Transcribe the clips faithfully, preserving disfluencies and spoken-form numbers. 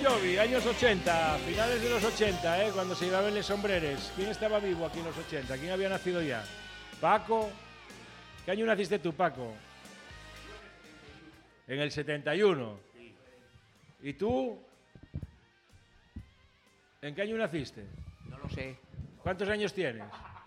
Jovi, años ochenta, finales de los ochenta, ¿eh? Cuando se llevaban los sombreres. ¿Quién estaba vivo aquí en los ochenta? ¿Quién había nacido ya? Paco. ¿Qué año naciste tú, Paco? En el setenta y uno. ¿Y tú? ¿En qué año naciste? No lo sé. ¿Cuántos años tienes?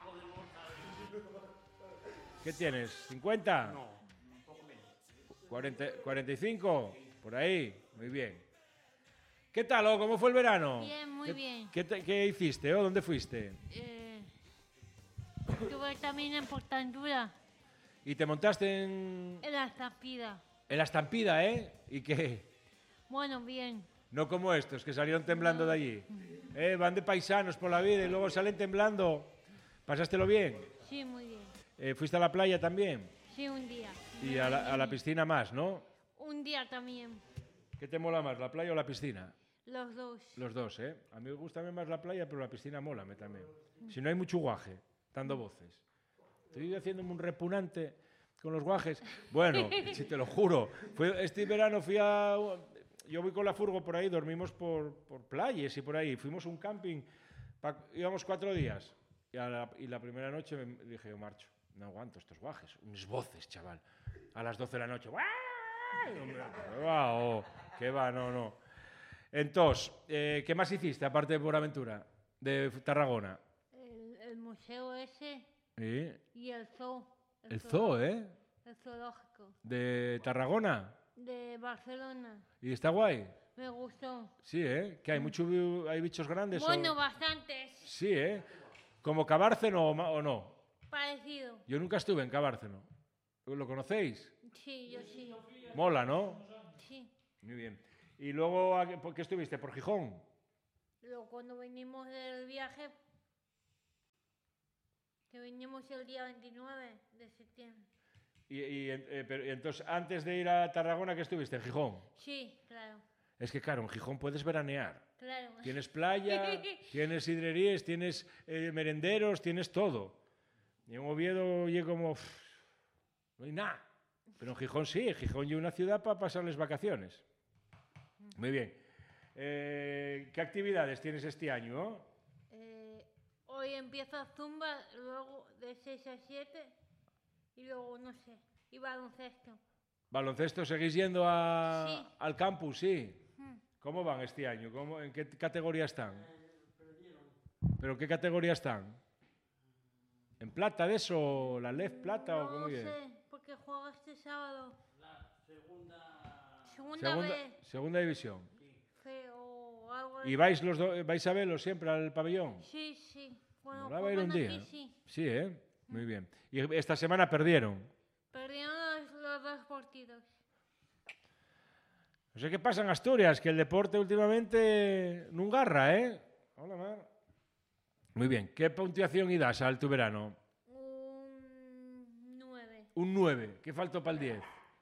¿Qué tienes? ¿cincuenta? No, un poco menos. ¿cuarenta, cuarenta y cinco? Por ahí, muy bien. ¿Qué tal, oh? ¿Cómo fue el verano? Bien, muy ¿Qué, bien. ¿qué, te- qué hiciste, oh? ¿Dónde fuiste? Eh, estuve también en Portandura, ¿Y te montaste en, en la estampida. en la estampida, eh? ¿Y qué? Bueno, bien. No como estos, que salieron temblando de allí. Eh, van de paisanos por la vida y luego salen temblando. ¿Pasástelo bien? Sí, muy bien. Eh, ¿Fuiste a la playa también? Sí, un día. Y a la, a la piscina más, ¿no? Un día también. ¿Qué te mola más, la playa o la piscina? Los dos. Los dos, ¿eh? A mí me gusta más la playa, pero la piscina mola me también. Si no hay mucho guaje, dando voces. Estoy haciéndome un repugnante con los guajes. Bueno, si te lo juro. Fue, este verano fui a... Yo voy con la furgo por ahí, dormimos por, por playas y por ahí. Fuimos a un camping, pa, íbamos cuatro días. Y, a la, y la primera noche me dije, yo marcho. No aguanto estos guajes. Unas voces, chaval. A las doce de la noche. ¡Guau! ¿Qué va? Oh, ¿qué va? No, no. Entonces, eh, ¿qué más hiciste aparte de Por Aventura? De Tarragona. El, el museo ese ¿Sí? y el zoo. El zoo, ¿eh? El zoológico. De Tarragona. De Barcelona. ¿Y está guay? Me gustó. Sí, ¿eh? ¿Que hay, mucho, bi- hay bichos grandes? Bueno, o... bastantes. Sí, ¿eh? ¿Como Cabárceno o, ma- o no? Parecido. Yo nunca estuve en Cabárceno. ¿Lo conocéis? Sí, yo sí. Mola, ¿no? Sí. Muy bien. ¿Y luego a qué- por qué estuviste? ¿Por Gijón? Luego cuando venimos del viaje, que venimos el día veintinueve de septiembre. Y, y, eh, pero, y entonces, antes de ir a Tarragona, ¿qué estuviste? ¿En Gijón? Sí, claro, Es que, claro, en Gijón puedes veranear. claro. Tienes playa, tienes sidrerías, tienes eh, merenderos, tienes todo. Y en Oviedo llego como... uff, no hay nada. Pero en Gijón sí, en Gijón es una ciudad para pasarles vacaciones. Muy bien. Eh, ¿Qué actividades tienes este año? Oh? Eh, hoy empieza Zumba, luego de seis a siete y luego, no sé, y baloncesto. ¿Baloncesto seguís yendo a- Sí. al campus? Sí. Hmm. ¿Cómo van este año? ¿Cómo, ¿En qué categoría están? ¿Pero en qué categoría están? ¿En plata de eso? ¿La L E F plata o No cómo viene? sé, porque juega este sábado. Segunda. Segunda, Segunda, vez, segunda división. fe, o algo ¿Y así. vais, los do- vais a verlo siempre al pabellón? Sí, sí. Cuando Mola va a ir un juegan día. aquí, sí. Sí, ¿eh? Muy bien. Y esta semana perdieron. Perdieron los, los dos partidos. No sé qué pasa en Asturias, que el deporte últimamente no garra, ¿eh? Hola, Mar. Muy bien. ¿Qué puntuación y das al tu verano? Un nueve. Un nueve. ¿Qué faltó para el diez?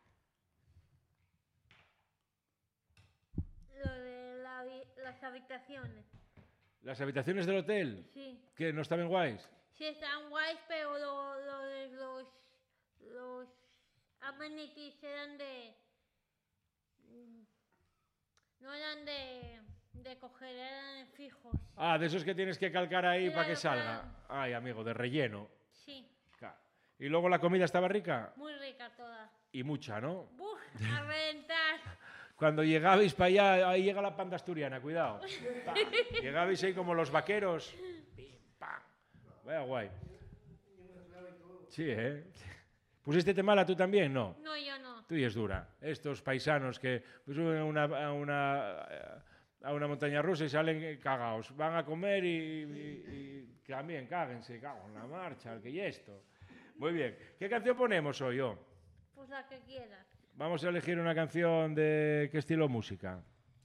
Lo de la habi- las habitaciones. ¿Las habitaciones del hotel? Sí. ¿Qué? ¿No estaban guays? Sí están guays, pero lo, lo de los, los amenities eran de... mm, no eran de, de coger, eran fijos. Ah, de esos que tienes que calcar ahí para que Claro, salga. claro. Ay, amigo, de relleno. Sí, Claro. ¿Y luego la comida estaba rica? muy rica toda. Y mucha, ¿no? ¡Buf! A reventar. Cuando llegabais para allá, ahí llega la panda asturiana, cuidado. Pa. Llegabais ahí como los vaqueros. Pim, pam. Vaya guay. Sí, ¿eh? ¿Pusiste mala tú también? No. No, yo no. Tú y es dura. Estos paisanos que suben a una, a una, a una montaña rusa y salen cagados. Van a comer y, y- y también cáguense, cago en la marcha, que y esto. Muy bien. ¿Qué canción ponemos hoy, yo? Pues la que quieras. Vamos a elegir una canción de qué estilo música.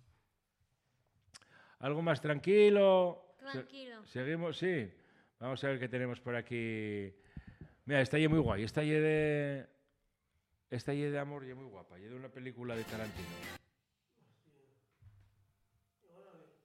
Algo más tranquilo. Tranquilo. Se- seguimos, sí. Vamos a ver qué tenemos por aquí. Mira, esta y muy guay. Esta y de esta y de amor y muy guapa. Y de una película de Tarantino.